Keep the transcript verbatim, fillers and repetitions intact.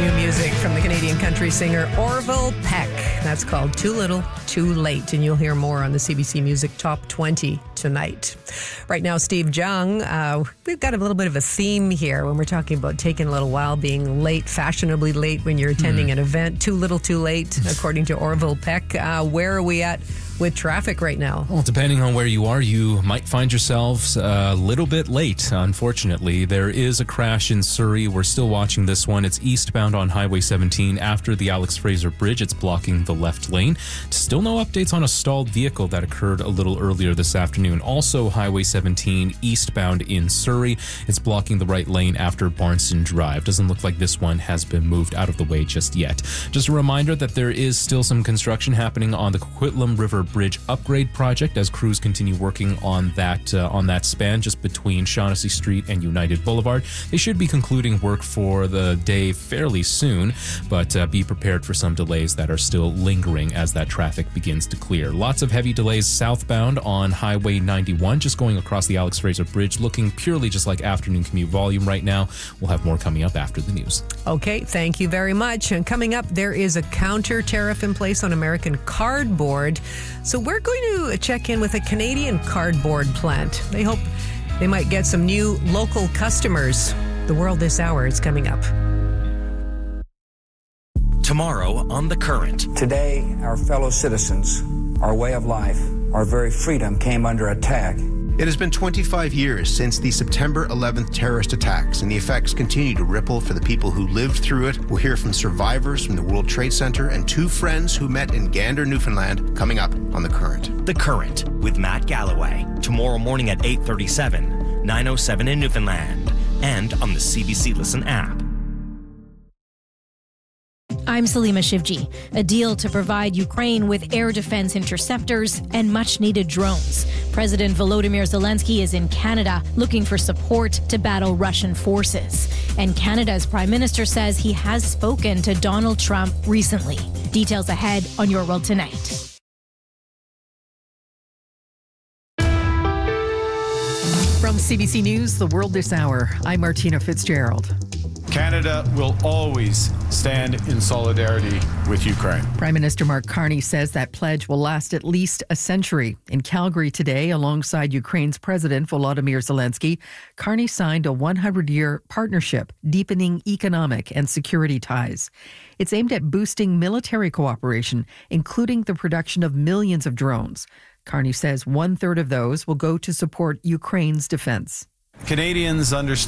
New music from the Canadian country singer Orville Peck. That's called Too Little, Too Late. And you'll hear more on the C B C Music Top twenty tonight. Right now, Steve Jung, uh, we've got a little bit of a theme here when we're talking about taking a little while, being late, fashionably late when you're attending mm. an event. Too little, too late, according to Orville Peck. Uh, where are we at with traffic right now? Well, depending on where you are, you might find yourselves a little bit late, unfortunately. There is a crash in Surrey. We're still watching this one. It's eastbound on Highway seventeen after the Alex Fraser Bridge. It's blocking the left lane. Still no updates on a stalled vehicle that occurred a little earlier this afternoon. Also, Highway seventeen eastbound in Surrey. It's blocking the right lane after Barnston Drive. Doesn't look like this one has been moved out of the way just yet. Just a reminder that there is still some construction happening on the Coquitlam River Bridge upgrade project as crews continue working on that uh, on that span just between Shaughnessy Street and United Boulevard. They should be concluding work for the day fairly soon, but uh, be prepared for some delays that are still lingering as that traffic begins to clear. Lots of heavy delays southbound on Highway ninety-one, just going across the Alex Fraser Bridge, looking purely just like afternoon commute volume right now. We'll have more coming up after the news. Okay, thank you very much. And coming up, there is a counter tariff in place on American cardboard. So we're going to check in with a Canadian cardboard plant. They hope they might get some new local customers. The World This Hour is coming up. Tomorrow on The Current. Today, our fellow citizens, our way of life, our very freedom came under attack. It has been twenty-five years since the September eleventh terrorist attacks, and the effects continue to ripple for the people who lived through it. We'll hear from survivors from the World Trade Center and two friends who met in Gander, Newfoundland, coming up on The Current. The Current with Matt Galloway. Tomorrow morning at eight thirty-seven, nine oh seven in Newfoundland, and on the C B C Listen app. I'm Salima Shivji. A deal to provide Ukraine with air defense interceptors and much-needed drones. President Volodymyr Zelensky is in Canada looking for support to battle Russian forces. And Canada's Prime Minister says he has spoken to Donald Trump recently. Details ahead on Your World Tonight. From C B C News, The World This Hour, I'm Martina Fitzgerald. Canada will always stand in solidarity with Ukraine. Prime Minister Mark Carney says that pledge will last at least a century. In Calgary today, alongside Ukraine's President Volodymyr Zelensky, Carney signed a one hundred year partnership deepening economic and security ties. It's aimed at boosting military cooperation, including the production of millions of drones. Carney says one third of those will go to support Ukraine's defense. Canadians understand